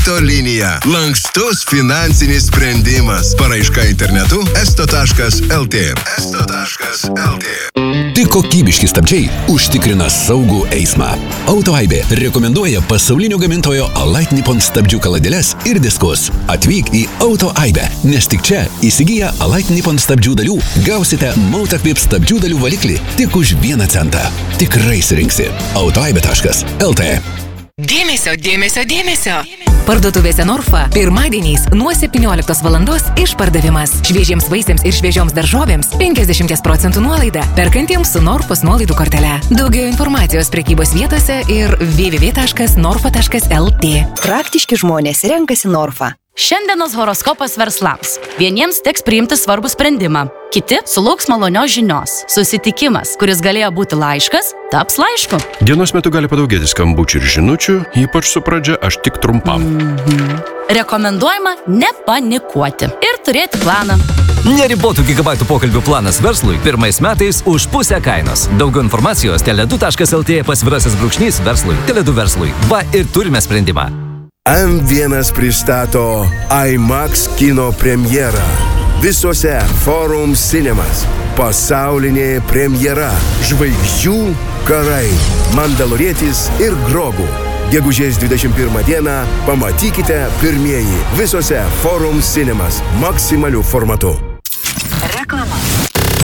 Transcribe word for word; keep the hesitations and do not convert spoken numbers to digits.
Autolinija. Lankstus finansinis sprendimas. Paraiška internetu esto taškas lt. esto taškas lt. Tik kokybiški stabdžiai užtikrina saugų eismą. Autoaibė rekomenduoja pasaulinio gamintojo Alight Nippon stabdžių kaladėles ir diskus. Atvyk į Autoaibę, nes tik čia įsigiję Alight Nippon stabdžių dalių gausite Multiquip stabdžių dalių valiklį tik už vieną centą. Tikrai surinksi. autoaibė taškas lt. Dėmesio, dėmesio, dėmesio. Parduotuvėse Norfa pirmadieniais nuo septynioliktos valandos išpardavimas. Šviežiems vaisiams ir šviežioms daržovėms penkiasdešimt procentų nuolaida. Perkantiems su Norfos nuolaidų kortele. Daugiau informacijos prekybos vietose ir w w w taškas norfa taškas lt. Praktiški žmonės renkasi Norfa. Šiandienos horoskopas verslams. Vieniems teks priimti svarbų sprendimą. Kiti sulauks malonios žinios. Susitikimas, kuris galėjo būti laiškas, taps laišku. Dienos metu gali padaugėti skambučių ir žinučių, ypač su pradžia aš tik trumpam. Mhm. Rekomenduojama nepanikuoti ir turėti planą. Neribotų gigabaitų pokalbių planas verslui pirmais metais už pusę kainos. Daugiau informacijos tele du taškas lt pasvirasis brūkšnys verslui. tele du verslui. Va ir turime sprendimą. M vienas pristato IMAX kino premjerą. Visose Forum Cinemas. Pasaulinė premjera. Žvaigždžių karai. Mandalorietis ir Grogu. Gegužės dvidešimt pirmą dieną pamatykite pirmieji visose Forum Cinemas maksimaliu formatu.